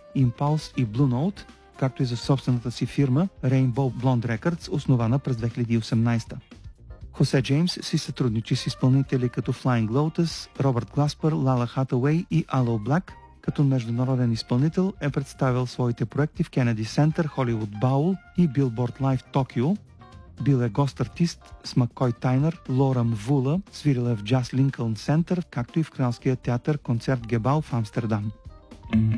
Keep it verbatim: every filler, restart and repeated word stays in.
Impulse и Blue Note, както и за собствената си фирма Rainbow Blonde Records, основана през две хиляди и осемнадесета. Хосе Джеймс си сътрудничи с изпълнители като Flying Lotus, Робърт Гласпър, Лала Хатауей и Aloe Black. Като международен изпълнител е представил своите проекти в Kennedy Center, Hollywood Bowl и Billboard Live Tokyo. Бил е гост-артист с Маккой Тайнер, Лора Мвула, свирил е в Джаз Линкълн Център, както и в Кралския театър Концерт Гебал в Амстердам.